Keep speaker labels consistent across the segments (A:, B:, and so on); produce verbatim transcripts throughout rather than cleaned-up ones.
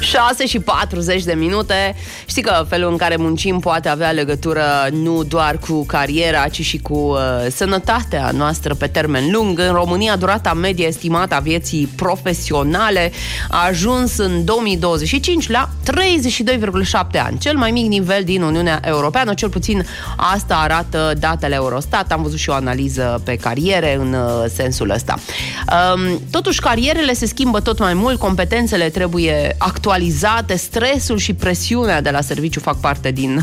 A: șase și patruzeci de minute. Știi că felul în care muncim poate avea legătură nu doar cu cariera, ci și cu uh, sănătatea noastră pe termen lung. În România, durata medie estimată a vieții profesionale a ajuns în două mii douăzeci și cinci la treizeci și doi virgulă șapte ani, cel mai mic nivel din Uniunea Europeană, cel puțin asta arată datele Eurostat. Am văzut și o analiză pe cariere în uh, sensul ăsta. Um, totuși, carierele se schimbă tot mai mult, competențele trebuie actualizate, stresul și presiunea de la serviciu fac parte din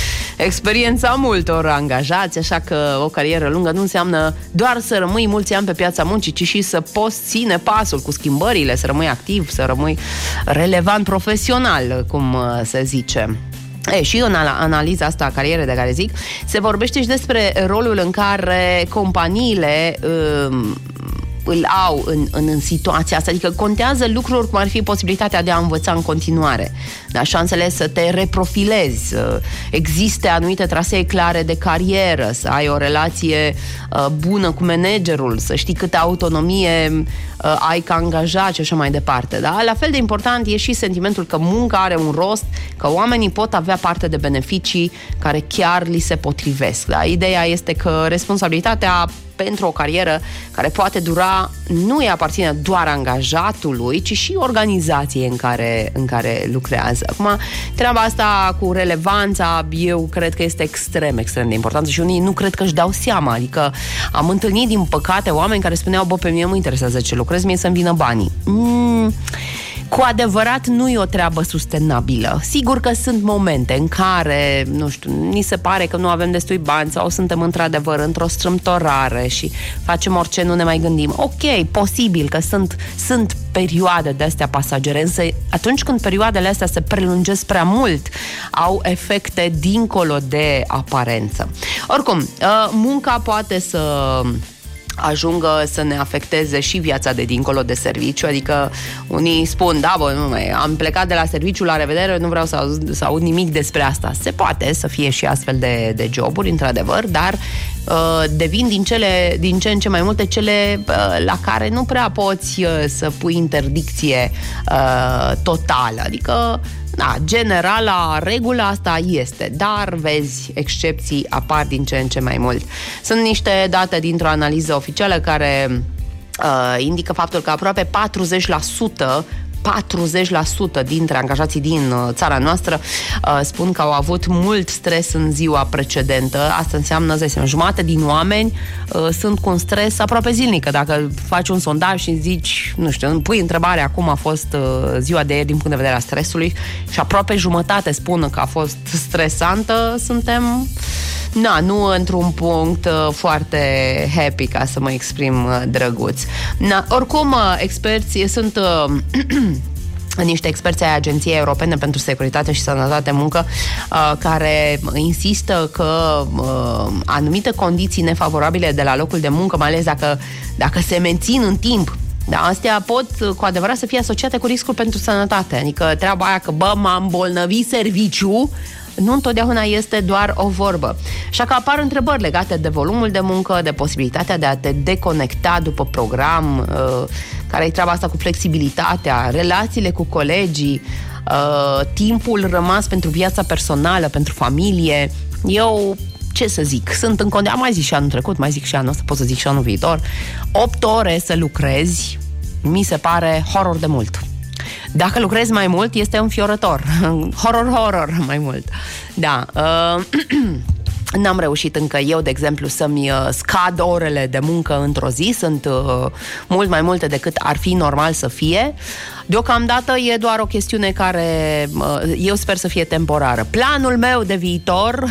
A: experiența multor angajați, așa că o carieră lungă nu înseamnă doar să rămâi mulți ani pe piața muncii, ci și să poți ține pasul cu schimbările, să rămâi activ, să rămâi relevant profesional, cum se zice. E, și în analiza asta a carierei de care zic, se vorbește și despre rolul în care companiile um, îl au în, în, în situația asta, adică contează lucruri cum ar fi posibilitatea de a învăța în continuare, da? Șansele să te reprofilezi, să existe anumite trasee clare de carieră, să ai o relație uh, bună cu managerul, să știi câtă autonomie uh, ai ca angajat și așa mai departe. Da? La fel de important e și sentimentul că munca are un rost, că oamenii pot avea parte de beneficii care chiar li se potrivesc. Da? Ideea este că responsabilitatea pentru o carieră care poate dura nu îi aparține doar angajatului, ci și organizației în care, în care lucrează. Acum, treaba asta cu relevanța, eu cred că este extrem, extrem de importantă și unii nu cred că își dau seama. Adică am întâlnit, din păcate, oameni care spuneau, bă, pe mine nu interesează ce lucrez, mie să-mi vină banii. Mm. Cu adevărat nu e o treabă sustenabilă. Sigur că sunt momente în care, nu știu, ni se pare că nu avem destui bani sau suntem într-adevăr într-o strâmtorare și facem orice, nu ne mai gândim. Ok, posibil că sunt, sunt perioade de-astea pasagere, însă atunci când perioadele astea se prelungesc prea mult, au efecte dincolo de aparență. Oricum, munca poate să ajungă să ne afecteze și viața de dincolo de serviciu, adică unii spun, da, bă, nu mai, am plecat de la serviciu, la revedere, nu vreau să aud, să aud nimic despre asta. Se poate să fie și astfel de, de joburi, într-adevăr, dar uh, devin din, cele, din ce în ce mai multe cele uh, la care nu prea poți uh, să pui interdicție uh, totală, adică da, generala, regula asta este, dar vezi, excepții apar din ce în ce mai mult. Sunt niște date dintr-o analiză oficială care uh, indică faptul că aproape patruzeci la sută patruzeci la sută dintre angajații din țara noastră uh, spun că au avut mult stres în ziua precedentă. Asta înseamnă, îți seama, jumătate din oameni uh, sunt cu un stres aproape zilnic. Dacă faci un sondaj și zici, nu știu, pui întrebarea cum a fost uh, ziua de ieri din punct de vedere a stresului și aproape jumătate spun că a fost stresantă, suntem na, nu într-un punct uh, foarte happy, ca să mă exprim uh, drăguț. Na, oricum, uh, experții sunt uh, niște experți ai Agenției Europene pentru Securitate și Sănătate Muncă uh, care insistă că uh, anumite condiții nefavorabile de la locul de muncă, mai ales dacă, dacă se mențin în timp, da, astea pot cu adevărat să fie asociate cu riscuri pentru sănătate. Adică treaba aia că, bă, m-am îmbolnăvit serviciu, nu întotdeauna este doar o vorbă. Așa că apar întrebări legate de volumul de muncă, de posibilitatea de a te deconecta după program, uh, care e treaba asta cu flexibilitatea, relațiile cu colegii, uh, timpul rămas pentru viața personală, pentru familie. Eu, ce să zic, sunt în condiții, am mai zis și anul trecut, mai zic și anul ăsta, pot să zic și anul viitor, opt ore să lucrezi, mi se pare horror de mult. Dacă lucrezi mai mult, este înfiorător. Horror, horror, mai mult. Da. Uh, n-am reușit încă eu, de exemplu, să-mi scad orele de muncă într-o zi. Sunt uh, mult mai multe decât ar fi normal să fie. Deocamdată e doar o chestiune care uh, eu sper să fie temporară. Planul meu de viitor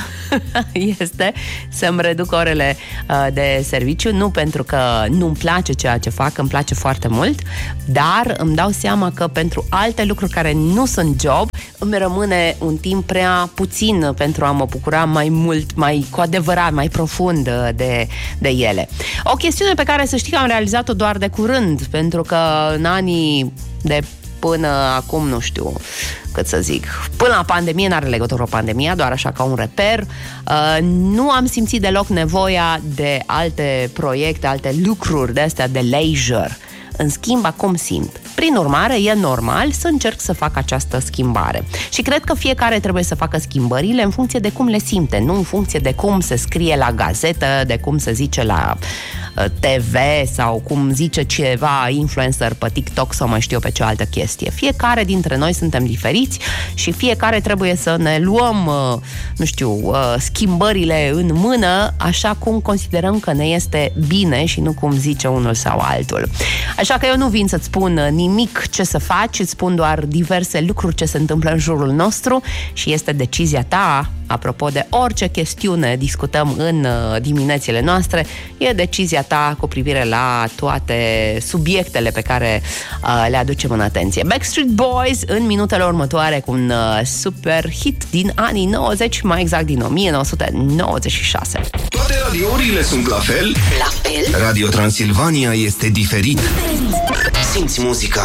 A: este să-mi reduc orele uh, de serviciu, nu pentru că nu-mi place ceea ce fac, îmi place foarte mult, dar îmi dau seama că pentru alte lucruri care nu sunt job, îmi rămâne un timp prea puțin pentru a mă bucura mai mult, mai cu adevărat, mai profund de, de ele. O chestiune pe care să știi că am realizat-o doar de curând, pentru că în anii de până acum, nu știu cât să zic, până la pandemie, n-are legătură cu pandemia, doar așa ca un reper, uh, nu am simțit deloc nevoia de alte proiecte, alte lucruri de astea de leisure. În schimb, acum simt. Prin urmare, e normal să încerc să fac această schimbare. Și cred că fiecare trebuie să facă schimbările în funcție de cum le simte, nu în funcție de cum se scrie la gazetă, de cum se zice la T V sau cum zice ceva influencer pe TikTok sau mai știu eu pe ce altă chestie. Fiecare dintre noi suntem diferiți și fiecare trebuie să ne luăm, nu știu, schimbările în mână așa cum considerăm că ne este bine și nu cum zice unul sau altul. Așa că eu nu vin să-ți spun nimic ce să faci, îți spun doar diverse lucruri ce se întâmplă în jurul nostru și este decizia ta. Apropo de orice chestiune discutăm în diminețile noastre, e decizia ta cu privire la toate subiectele pe care uh, le aducem în atenție. Backstreet Boys în minutele următoare cu un uh, super hit din anii nouăzeci, mai exact din o mie nouă sute nouăzeci și șase.
B: Toate radiourile sunt la fel?
C: La fel?
B: Radio Transilvania este diferit. Simți muzica